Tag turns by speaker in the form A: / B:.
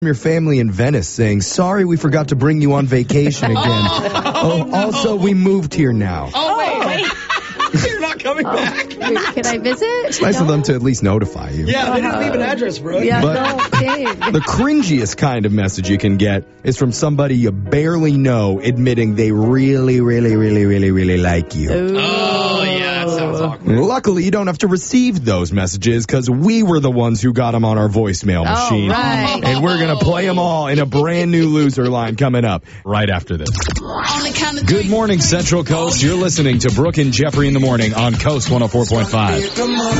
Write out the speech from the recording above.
A: your family in Venice saying, sorry we forgot to bring you on vacation again. Also, we moved here now.
B: Oh, wait. You're not coming back.
C: Can I visit?
A: It's nice of them to at least notify you.
B: Yeah, they didn't leave an address, bro.
C: Yeah,
A: But-
C: no, dang.
A: The cringiest kind of message you can get is from somebody you barely know admitting they really, really, really, really, really like you.
B: Oh, yeah, that sounds awkward.
A: Luckily, you don't have to receive those messages because we were the ones who got them on our voicemail machine.
C: right.
A: And we're going to play them all in a brand new loser line coming up right after this. Good morning, Central Coast. You're listening to Brooke and Jeffrey in the morning on Coast 104.5.